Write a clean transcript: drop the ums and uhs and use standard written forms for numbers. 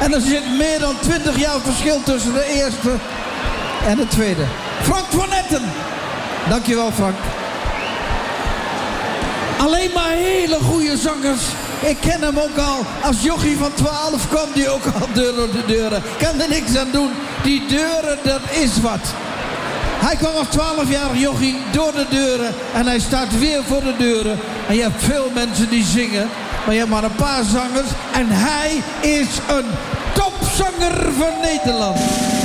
En er zit meer dan 20 jaar verschil tussen de eerste en de tweede. Frank van Etten. Dankjewel, Frank. Alleen maar hele goede zangers. Ik ken hem ook al. Als jochie van 12 kwam die ook al door de deuren. Kan er niks aan doen. Die deuren, dat is wat. Hij kwam als 12-jarig jochie door de deuren. En hij staat weer voor de deuren. En je hebt veel mensen die zingen. Maar je hebt maar een paar zangers. En hij is een topzanger van Nederland.